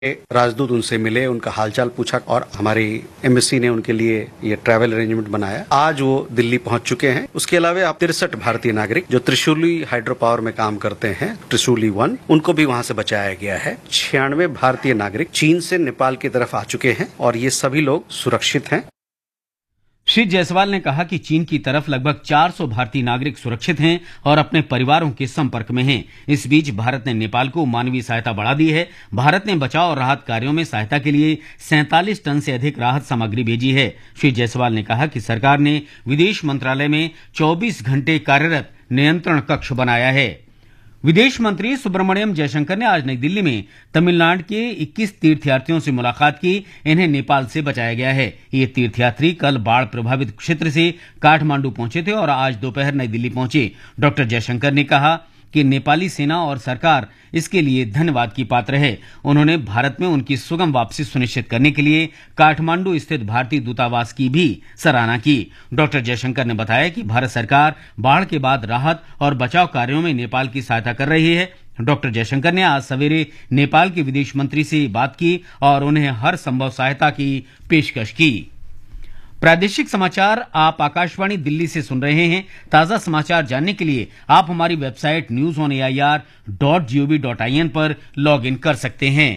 राजदूत उनसे मिले, उनका हालचाल पूछा और हमारी एम्बेसी ने उनके लिए ये ट्रैवल अरेंजमेंट बनाया। आज वो दिल्ली पहुंच चुके हैं। उसके अलावा आप 63 भारतीय नागरिक जो त्रिशूली हाइड्रो पावर में काम करते हैं, त्रिशूली 1, उनको भी वहां से बचाया गया है। 96 भारतीय नागरिक चीन से नेपाल की तरफ आ चुके हैं और ये सभी लोग सुरक्षित हैं। श्री जायसवाल ने कहा कि चीन की तरफ लगभग 400 भारतीय नागरिक सुरक्षित हैं और अपने परिवारों के संपर्क में हैं। इस बीच भारत ने नेपाल को मानवीय सहायता बढ़ा दी है। भारत ने बचाव और राहत कार्यों में सहायता के लिए 47 टन से अधिक राहत सामग्री भेजी है। श्री जायसवाल ने कहा कि सरकार ने विदेश मंत्रालय में 24 घंटे कार्यरत नियंत्रण कक्ष बनाया है। विदेश मंत्री सुब्रमण्यम जयशंकर ने आज नई दिल्ली में तमिलनाडु के 21 तीर्थयात्रियों से मुलाकात की। इन्हें नेपाल से बचाया गया है। ये तीर्थयात्री कल बाढ़ प्रभावित क्षेत्र से काठमांडू पहुंचे थे और आज दोपहर नई दिल्ली पहुंचे। डॉक्टर जयशंकर ने कहा कि नेपाली सेना और सरकार इसके लिए धन्यवाद की पात्र है। उन्होंने भारत में उनकी सुगम वापसी सुनिश्चित करने के लिए काठमांडू स्थित भारतीय दूतावास की भी सराहना की। डॉक्टर जयशंकर ने बताया कि भारत सरकार बाढ़ के बाद राहत और बचाव कार्यों में नेपाल की सहायता कर रही है। डॉक्टर जयशंकर ने आज सवेरे नेपाल के विदेश मंत्री से बात की और उन्हें हर संभव सहायता की पेशकश की। प्रादेशिक समाचार आप आकाशवाणी दिल्ली से सुन रहे हैं। ताजा समाचार जानने के लिए आप हमारी वेबसाइट newsonair.gov.in पर लॉग इन कर सकते हैं।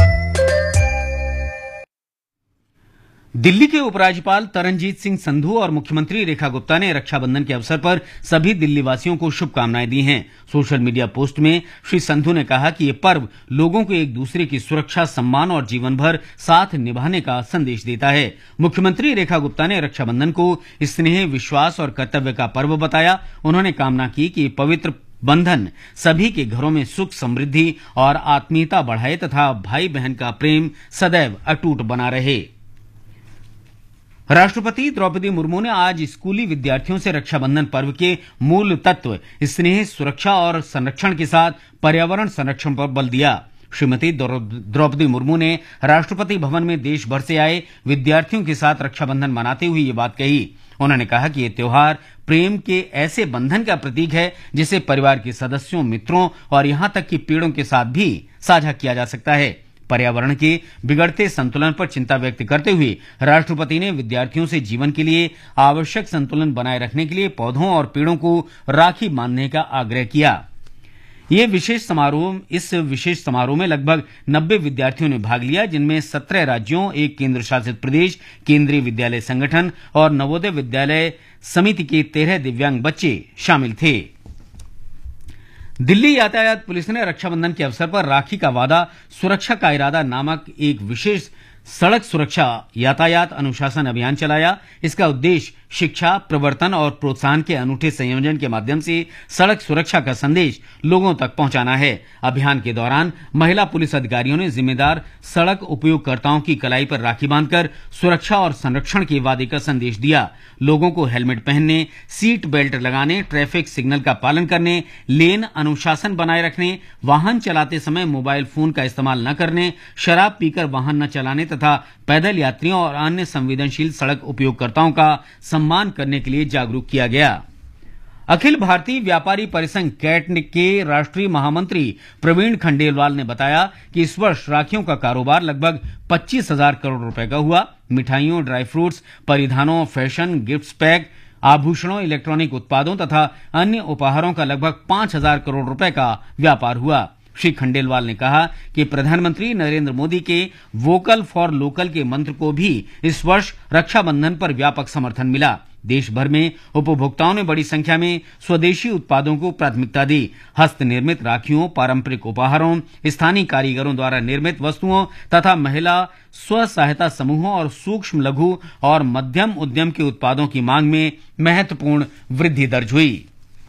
दिल्ली के उपराज्यपाल तरनजीत सिंह संधू और मुख्यमंत्री रेखा गुप्ता ने रक्षाबंधन के अवसर पर सभी दिल्ली वासियों को शुभकामनाएं दी हैं। सोशल मीडिया पोस्ट में श्री संधू ने कहा कि ये पर्व लोगों को एक दूसरे की सुरक्षा, सम्मान और जीवन भर साथ निभाने का संदेश देता है। मुख्यमंत्री रेखा गुप्ता ने रक्षाबंधन को स्नेह, विश्वास और कर्तव्य का पर्व बताया। उन्होंने कामना की कि पवित्र बंधन सभी के घरों में सुख, समृद्धि और आत्मीयता बढ़ाए तथा भाई बहन का प्रेम सदैव अटूट बना रहे। राष्ट्रपति द्रौपदी मुर्मू ने आज स्कूली विद्यार्थियों से रक्षाबंधन पर्व के मूल तत्व स्नेह, सुरक्षा और संरक्षण के साथ पर्यावरण संरक्षण पर बल दिया। श्रीमती द्रौपदी मुर्मू ने राष्ट्रपति भवन में देश भर से आए विद्यार्थियों के साथ रक्षाबंधन मनाते हुए ये बात कही। उन्होंने कहा कि ये त्योहार प्रेम के ऐसे बंधन का प्रतीक है जिसे परिवार के सदस्यों, मित्रों और यहां तक कि पेड़ों के साथ भी साझा किया जा सकता है। पर्यावरण के बिगड़ते संतुलन पर चिंता व्यक्त करते हुए राष्ट्रपति ने विद्यार्थियों से जीवन के लिए आवश्यक संतुलन बनाए रखने के लिए पौधों और पेड़ों को राखी बांधने का आग्रह किया। इस विशेष समारोह में लगभग 90 विद्यार्थियों ने भाग लिया, जिनमें 17 राज्यों, 1 केंद्र शासित प्रदेश, केंद्रीय विद्यालय संगठन और नवोदय विद्यालय समिति के 13 दिव्यांग बच्चे शामिल थे। दिल्ली यातायात पुलिस ने रक्षाबंधन के अवसर पर राखी का वादा, सुरक्षा का इरादा नामक एक विशेष सड़क सुरक्षा यातायात अनुशासन अभियान चलाया। इसका उद्देश्य शिक्षा, प्रवर्तन और प्रोत्साहन के अनूठे संयोजन के माध्यम से सड़क सुरक्षा का संदेश लोगों तक पहुंचाना है। अभियान के दौरान महिला पुलिस अधिकारियों ने जिम्मेदार सड़क उपयोगकर्ताओं की कलाई पर राखी बांधकर सुरक्षा और संरक्षण के वादे का संदेश दिया। लोगों को हेलमेट पहनने, सीट बेल्ट लगाने, ट्रैफिक सिग्नल का पालन करने, लेन अनुशासन बनाए रखने, वाहन चलाते समय मोबाइल फोन का इस्तेमाल न करने, शराब पीकर वाहन न चलाने तथा पैदल यात्रियों और अन्य संवेदनशील सड़क उपयोगकर्ताओं का सम्मान करने के लिए जागरूक किया गया। अखिल भारतीय व्यापारी परिसंघ कैट के राष्ट्रीय महामंत्री प्रवीण खंडेलवाल ने बताया कि इस वर्ष राखियों का कारोबार लगभग 25,000 करोड़ रुपए का हुआ। मिठाइयों, ड्राई फ्रूट्स, परिधानों, फैशन, गिफ्ट्स पैक, आभूषणों, इलेक्ट्रॉनिक उत्पादों तथा अन्य उपहारों का लगभग 5,000 करोड़ रुपए का व्यापार हुआ। श्री खंडेलवाल ने कहा कि प्रधानमंत्री नरेंद्र मोदी के वोकल फॉर लोकल के मंत्र को भी इस वर्ष रक्षाबंधन पर व्यापक समर्थन मिला। देश भर में उपभोक्ताओं ने बड़ी संख्या में स्वदेशी उत्पादों को प्राथमिकता दी। हस्त निर्मित राखियों, पारंपरिक उपहारों, स्थानीय कारीगरों द्वारा निर्मित वस्तुओं तथा महिला स्व सहायता समूहों और सूक्ष्म, लघु और मध्यम उद्यम के उत्पादों की मांग में महत्वपूर्ण वृद्धि दर्ज हुई।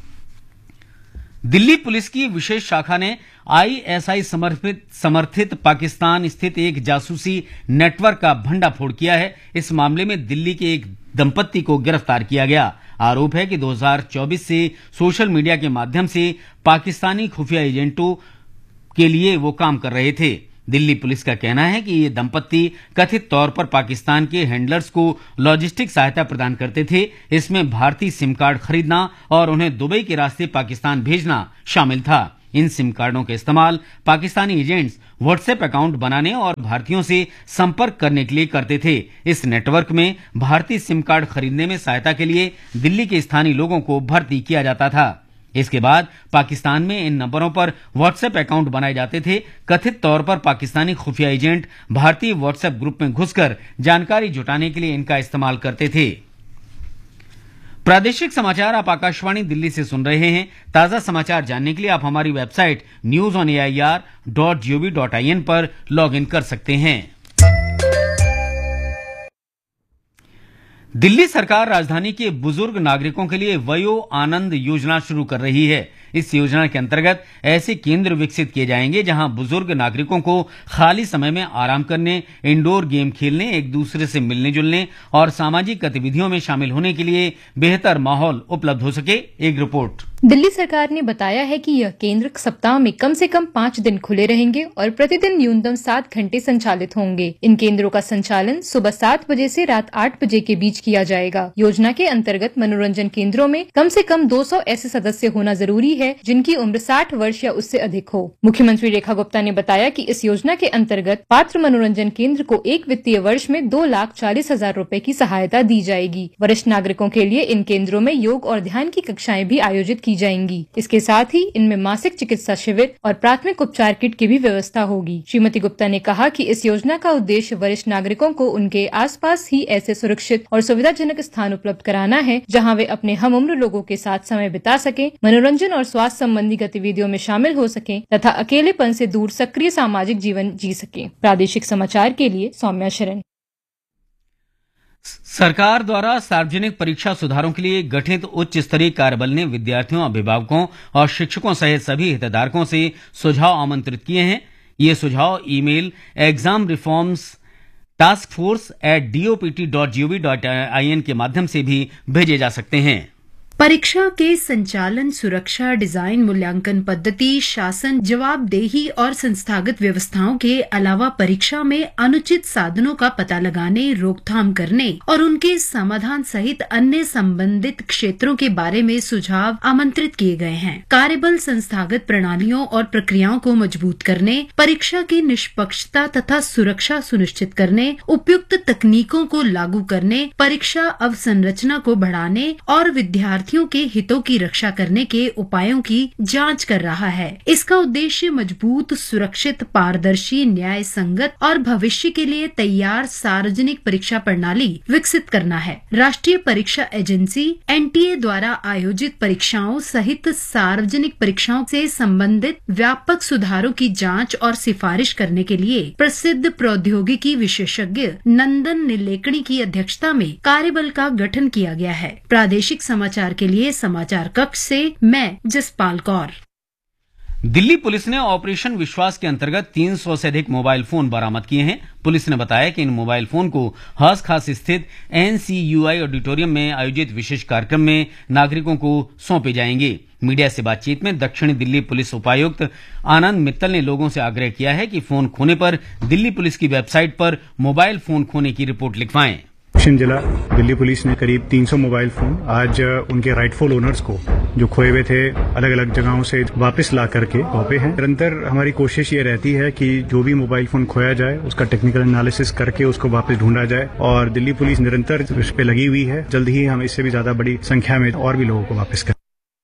दिल्ली पुलिस की विशेष शाखा ने आईएसआई समर्थित पाकिस्तान स्थित एक जासूसी नेटवर्क का भंडाफोड़ किया है। इस मामले में दिल्ली के एक दंपत्ति को गिरफ्तार किया गया। आरोप है कि 2024 से सोशल मीडिया के माध्यम से पाकिस्तानी खुफिया एजेंटों के लिए वो काम कर रहे थे। दिल्ली पुलिस का कहना है कि ये दंपत्ति कथित तौर पर पाकिस्तान के हैंडलर्स को लॉजिस्टिक सहायता प्रदान करते थे। इसमें भारतीय सिम कार्ड खरीदना और उन्हें दुबई के रास्ते पाकिस्तान भेजना शामिल था। इन सिम कार्डों का इस्तेमाल पाकिस्तानी एजेंट्स व्हाट्सएप अकाउंट बनाने और भारतीयों से संपर्क करने के लिए करते थे। इस नेटवर्क में भारतीय सिम कार्ड खरीदने में सहायता के लिए दिल्ली के स्थानीय लोगों को भर्ती किया जाता था। इसके बाद पाकिस्तान में इन नंबरों पर व्हाट्सएप अकाउंट बनाए जाते थे। कथित तौर पर पाकिस्तानी खुफिया एजेंट भारतीय व्हाट्सएप ग्रुप में घुसकर जानकारी जुटाने के लिए इनका इस्तेमाल करते थे। प्रादेशिक समाचार आप आकाशवाणी दिल्ली से सुन रहे हैं। ताजा समाचार जानने के लिए आप हमारी वेबसाइट newsonair.gov.in पर लॉग इन कर सकते हैं। दिल्ली सरकार राजधानी के बुजुर्ग नागरिकों के लिए वयो आनंद योजना शुरू कर रही है। इस योजना के अंतर्गत ऐसे केंद्र विकसित किए जाएंगे जहां बुजुर्ग नागरिकों को खाली समय में आराम करने, इंडोर गेम खेलने, एक दूसरे से मिलने जुलने और सामाजिक गतिविधियों में शामिल होने के लिए बेहतर माहौल उपलब्ध हो सके। एक रिपोर्ट। दिल्ली सरकार ने बताया है कि यह केंद्र सप्ताह में कम से कम 5 दिन खुले रहेंगे और प्रतिदिन न्यूनतम 7 घंटे संचालित होंगे। इन केंद्रों का संचालन सुबह 7 बजे से रात 8 बजे के बीच किया जाएगा। योजना के अंतर्गत मनोरंजन केंद्रों में कम से कम 200 ऐसे सदस्य होना जरूरी है जिनकी उम्र 60 वर्ष या उससे अधिक हो। मुख्यमंत्री रेखा गुप्ता ने बताया कि इस योजना के अंतर्गत पात्र मनोरंजन केंद्र को एक वित्तीय वर्ष में 2,40,000 रूपए की सहायता दी जाएगी। वरिष्ठ नागरिकों के लिए इन केंद्रों में योग और ध्यान की कक्षाएं भी आयोजित की जाएंगी। इसके साथ ही इनमें मासिक चिकित्सा शिविर और प्राथमिक उपचार किट की भी व्यवस्था होगी। श्रीमती गुप्ता ने कहा कि इस योजना का उद्देश्य वरिष्ठ नागरिकों को उनके आसपास ही ऐसे सुरक्षित और सुविधाजनक स्थान उपलब्ध कराना है जहां वे अपने हम उम्र लोगों के साथ समय बिता सकें, मनोरंजन और स्वास्थ्य संबंधी गतिविधियों में शामिल हो सकें तथा अकेलेपन से दूर सक्रिय सामाजिक जीवन जी सकें। प्रादेशिक समाचार के लिए सौम्या शरण। सरकार द्वारा सार्वजनिक परीक्षा सुधारों के लिए गठित उच्च स्तरीय कार्यबल ने विद्यार्थियों, अभिभावकों और शिक्षकों सहित सभी हितधारकों से सुझाव आमंत्रित किए हैं। ये सुझाव ईमेल examreforms@dopt.gov.in के माध्यम से भी भेजे जा सकते हैं। परीक्षा के संचालन, सुरक्षा, डिजाइन, मूल्यांकन पद्धति, शासन, जवाबदेही और संस्थागत व्यवस्थाओं के अलावा परीक्षा में अनुचित साधनों का पता लगाने, रोकथाम करने और उनके समाधान सहित अन्य संबंधित क्षेत्रों के बारे में सुझाव आमंत्रित किए गए हैं। कार्यबल संस्थागत प्रणालियों और प्रक्रियाओं को मजबूत करने, परीक्षा की निष्पक्षता तथा सुरक्षा सुनिश्चित करने, उपयुक्त तकनीकों को लागू करने, परीक्षा अवसंरचना को बढ़ाने और विद्यार्थियों के हितों की रक्षा करने के उपायों की जांच कर रहा है। इसका उद्देश्य मजबूत, सुरक्षित, पारदर्शी, न्याय संगत और भविष्य के लिए तैयार सार्वजनिक परीक्षा प्रणाली विकसित करना है। राष्ट्रीय परीक्षा एजेंसी NTA द्वारा आयोजित परीक्षाओं सहित सार्वजनिक परीक्षाओं से संबंधित व्यापक सुधारों की जांच और सिफारिश करने के लिए प्रसिद्ध प्रौद्योगिकी विशेषज्ञ नंदन नीलेकणी की अध्यक्षता में कार्यबल का गठन किया गया है। प्रादेशिक समाचार के लिए समाचार कक्ष से मैं जसपाल कौर। दिल्ली पुलिस ने ऑपरेशन विश्वास के अंतर्गत 300 से अधिक मोबाइल फोन बरामद किए हैं। पुलिस ने बताया कि इन मोबाइल फोन को हौस खास स्थित NCUI ऑडिटोरियम में आयोजित विशेष कार्यक्रम में नागरिकों को सौंपे जाएंगे। मीडिया से बातचीत में दक्षिणी दिल्ली पुलिस उपायुक्त आनंद मित्तल ने लोगों से आग्रह किया है कि फोन खोने पर दिल्ली पुलिस की वेबसाइट पर मोबाइल फोन खोने की रिपोर्ट लिखवाएं। दक्षिण जिला दिल्ली पुलिस ने करीब 300 मोबाइल फोन आज उनके राइटफुल ओनर्स को जो खोए हुए थे अलग अलग जगहों से वापस ला करके सौंपे हैं। निरंतर हमारी कोशिश ये रहती है कि जो भी मोबाइल फोन खोया जाए उसका टेक्निकल एनालिसिस करके उसको वापस ढूंढा जाए और दिल्ली पुलिस निरंतर इस पे लगी हुई है। जल्द ही हम इससे भी ज्यादा बड़ी संख्या में और भी लोगों को वापस करें।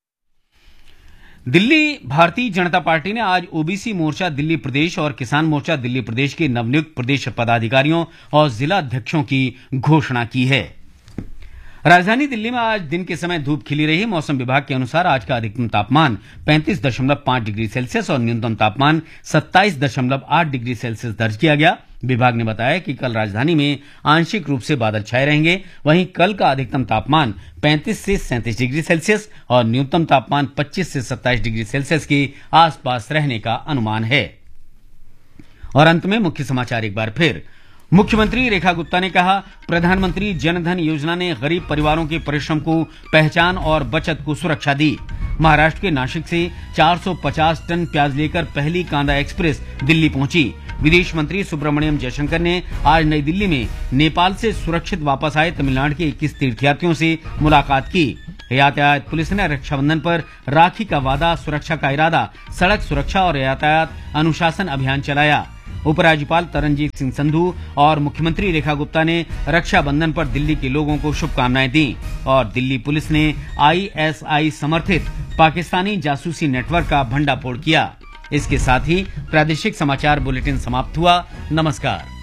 दिल्ली भारतीय जनता पार्टी ने आज ओबीसी मोर्चा दिल्ली प्रदेश और किसान मोर्चा दिल्ली प्रदेश के नवनियुक्त प्रदेश पदाधिकारियों और जिला अध्यक्षों की घोषणा की है। राजधानी दिल्ली में आज दिन के समय धूप खिली रही। मौसम विभाग के अनुसार आज का अधिकतम तापमान 35.5 डिग्री सेल्सियस और न्यूनतम तापमान 27.8 डिग्री सेल्सियस दर्ज किया गया। विभाग ने बताया कि कल राजधानी में आंशिक रूप से बादल छाए रहेंगे। वहीं कल का अधिकतम तापमान 35 से 37 डिग्री सेल्सियस और न्यूनतम तापमान 25 से 27 डिग्री सेल्सियस के आसपास रहने का अनुमान है। और अंत में मुख्य समाचार एक बार फिर। मुख्यमंत्री रेखा गुप्ता ने कहा, प्रधानमंत्री जनधन योजना ने गरीब परिवारों के परिश्रम को पहचान और बचत को सुरक्षा दी। महाराष्ट्र के नासिक से 450 टन प्याज लेकर पहली कांदा एक्सप्रेस दिल्ली पहुंची। विदेश मंत्री सुब्रमण्यम जयशंकर ने आज नई दिल्ली में नेपाल से सुरक्षित वापस आए तमिलनाडु के 21 तीर्थयात्रियों से मुलाकात की। यातायात पुलिस ने रक्षाबंधन पर राखी का वादा, सुरक्षा का इरादा, सड़क सुरक्षा और यातायात अनुशासन अभियान चलाया। उपराज्यपाल तरनजीत सिंह संधू और मुख्यमंत्री रेखा गुप्ता ने रक्षाबंधन पर दिल्ली के लोगों को शुभकामनाएं दी और दिल्ली पुलिस ने ISI समर्थित पाकिस्तानी जासूसी नेटवर्क का भंडाफोड़ किया। इसके साथ ही प्रादेशिक समाचार बुलेटिन समाप्त हुआ। नमस्कार।